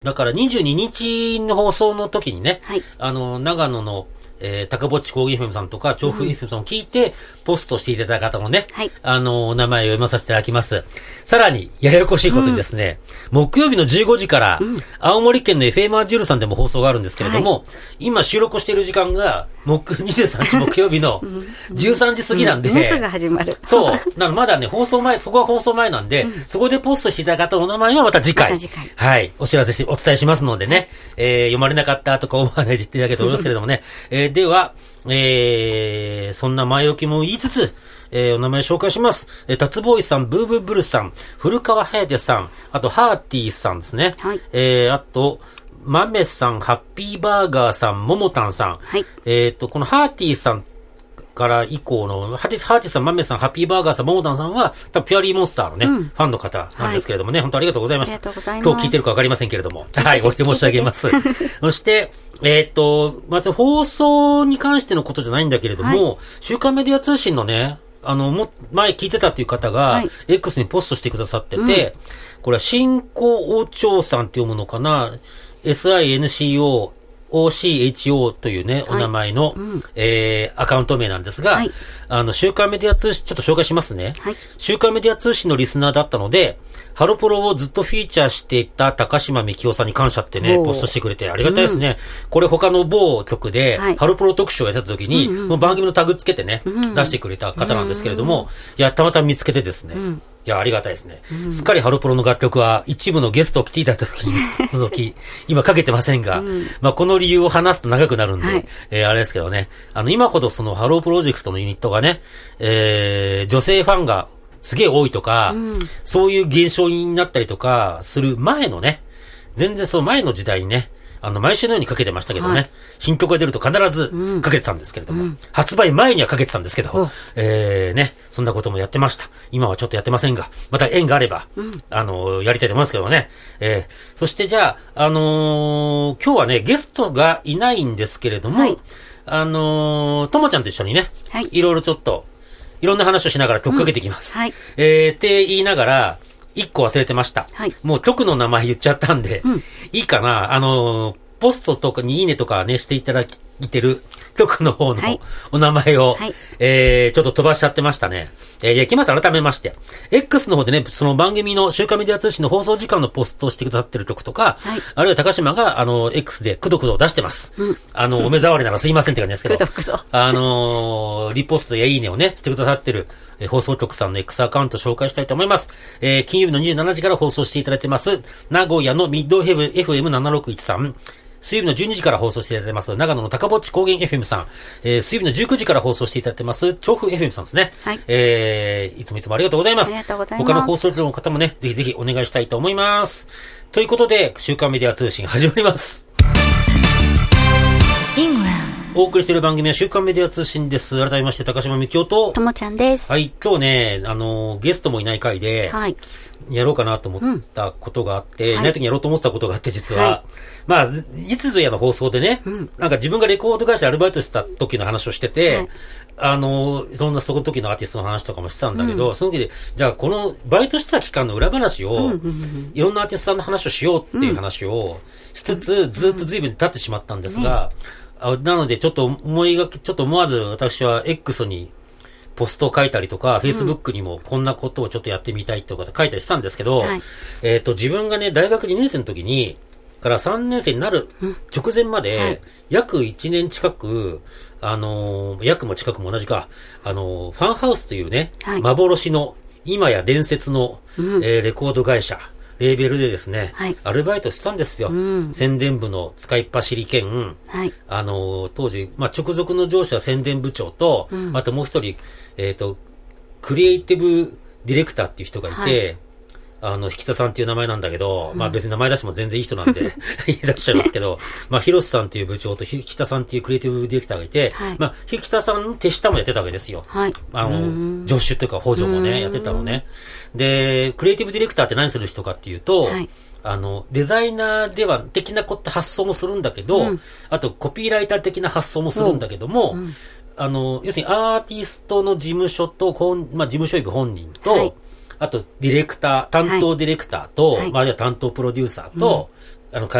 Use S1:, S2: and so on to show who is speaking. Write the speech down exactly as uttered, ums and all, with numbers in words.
S1: だからにじゅうににちの放送の時にね、
S2: はい、
S1: あの、長野の、えー、高ぼっち高原 エフエム さんとか、調布 エフエム さんを聞いて、うん、ポストしていただいた方のね、はい、あの、お名前を読まさせていただきます。さらに、ややこしいことにですね、うん、木曜日のじゅうごじから、うん、青森県の エフエム アジュールさんでも放送があるんですけれども、はい、今収録している時間が、木、にじゅうさんにち木曜日のじゅうさんじ過ぎなんで、
S2: うんうん、もうすぐ始まる。
S1: そう。なのまだね、放送前、そこは放送前なんで、うん、そこでポストしていただいたお名前はまた次回、また次回はい、お知らせし、お伝えしますのでね、はい、えー、読まれなかったとか思わないでいただけると思いますけれどもね、えー、では、えー、そんな前置きも言いつつ、えー、お名前紹介します。えー、タツボーイさん、ブーブーブルさん、古川颯さん、あと、ハーティーさんですね。はい。えー、あと、マメさん、ハッピーバーガーさん、モモタンさん。はい。えっと、このハーティーさんから以降の、ハーティーさん、マメさん、ハッピーバーガーさん、モモタンさんは、多分ピュアリーモンスターのね、うん、ファンの方なんですけれどもね、はい、本当ありがとうございました。ありがとうございます。今日聞いてるかわかりませんけれども。はい、お礼申し上げます。そして、えっと、まず放送に関してのことじゃないんだけれども、はい、週刊メディア通信のね、あの、も、前聞いてたっていう方が、はい、X にポストしてくださってて、うん、これは新興王朝さんっていうものかな、エスアイエヌシーオー、オーシーエイチオー というね、お名前の、はいうん、えー、アカウント名なんですが、はい、あの、週刊メディア通信、ちょっと紹介しますね。はい、週刊メディア通信のリスナーだったので、ハロプロをずっとフィーチャーしていた高島みきおさんに感謝ってね、ポストしてくれてありがたいですね。うん、これ他の某局で、はい、ハロプロ特集をやってた時に、うんうん、その番組のタグつけてね、うん、出してくれた方なんですけれども、いや、たまたま見つけてですね、うんいや、ありがたいですね。うん、すっかりハロプロの楽曲は一部のゲストを来ていただいた時に、その時、今かけてませんが、うん、まあこの理由を話すと長くなるんで、はい、えー、あれですけどね、あの今ほどそのハロープロジェクトのユニットがね、えー、女性ファンがすげえ多いとか、うん、そういう現象になったりとかする前のね、全然その前の時代にね、あの、毎週のようにかけてましたけどね。はい、新曲が出ると必ずかけてたんですけれども、うん、発売前にはかけてたんですけど、うん、えーね、そんなこともやってました。今はちょっとやってませんが、また縁があれば、うん、あのー、やりたいと思いますけどね。えー、そしてじゃあ、あのー、今日はね、ゲストがいないんですけれども、はい、あのー、ともちゃんと一緒にね、はい、いろいろちょっと、いろんな話をしながら曲かけていきます。うん、はい。えー、って言いながら、一個忘れてました。はい。もう曲の名前言っちゃったんで、うん、いいかなあのー、ポストとかにいいねとかね、していただいてる曲の方のお名前を、はい、えー、ちょっと飛ばしちゃってましたね。えー、いきます。改めまして。X の方でね、その番組の週刊メディア通信の放送時間のポストをしてくださってる曲とか、はい、あるいは高島が、あの、X でくどくど出してます。うん、あの、お目障りならすいませんって感じですけど、くどくどあのー、リポストやいいねをね、してくださってる、えー、放送局さんの X アカウント紹介したいと思います。えー、金曜日のにじゅうしちじから放送していただいてます、名古屋のミッドヘブ エフエムななろくいちさん、水曜日のじゅうにじから放送していただいてます、長野の高ぼっち高原 エフエム さん、えー、水曜日のじゅうくじから放送していただいてます、調布 エフエム さんですね。はい。えー、いつもいつもありがとうございます。ありがとうございます。他の放送局の方もね、ぜひぜひお願いしたいと思います。ということで、週刊メディア通信始まります。イングランドお送りしている番組は週刊メディア通信です。改めまして、高島みきおと、
S2: ともちゃんです。
S1: はい、今日ね、あの、ゲストもいない回で、はい。やろうかなと思ったことがあって、うん、いない時にやろうと思ってたことがあって、実は。はい、まあ、いつぞやの放送でね、うん、なんか自分がレコード会社でアルバイトした時の話をしてて、はい、あの、そんなその時のアーティストの話とかもしてたんだけど、うん、その時で、じゃあこのバイトしてた期間の裏話を、うんうんうん、いろんなアーティストさんの話をしようっていう話をしつつ、うん、ずっと随分経ってしまったんですが、うん、なのでちょっと思いがけ、ちょっと思わず私は X に、ポストを書いたりとか、Facebook にもこんなことをちょっとやってみたいとか書いたりしたんですけど、はい、えっと、自分がね、大学にねん生の時に、からさんねん生になる直前まで、はい、約いちねん近く、あのー、約も近くも同じか、あのー、ファンハウスというね、はい、幻の、今や伝説の、うん、えー、レコード会社、レーベルでですね、はい、アルバイトしたんですよ。うん、宣伝部の使いっ走り兼、はい、あのー、当時、まあ、直属の上司は宣伝部長と、うん、あともう一人、えっと、クリエイティブディレクターっていう人がいて、はい、あの、引田さんっていう名前なんだけど、うん、まあ別に名前出しても全然いい人なんで、言い出しちゃいますけど、まあ、広瀬さんっていう部長と引田さんっていうクリエイティブディレクターがいて、はい、まあ、引田さんの手下もやってたわけですよ。はい、あの、助手というか補助もね、やってたのね。で、クリエイティブディレクターって何する人かっていうと、はい、あの、デザイナーでは的なこと発想もするんだけど、うん、あとコピーライター的な発想もするんだけども、うん、あの、要するにアーティストの事務所と、まあ、事務所部本人と、はい、あとディレクター、担当ディレクターと、はい、まあ、あるいは担当プロデューサーと、 あの、